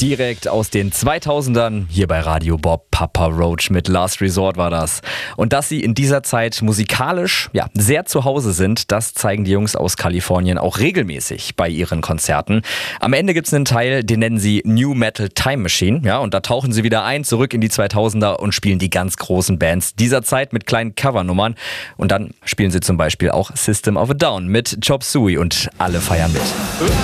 Direkt aus den 2000ern, hier bei Radio Bob, Papa Roach mit Last Resort war das. Und dass sie in dieser Zeit musikalisch sehr zu Hause sind, das zeigen die Jungs aus Kalifornien auch regelmäßig bei ihren Konzerten. Am Ende gibt es einen Teil, den nennen sie New Metal Time Machine. Ja, und da tauchen sie wieder ein, zurück in die 2000er und spielen die ganz großen Bands dieser Zeit mit kleinen Covernummern. Und dann spielen sie zum Beispiel auch System of a Down mit Chop Suey und alle feiern mit.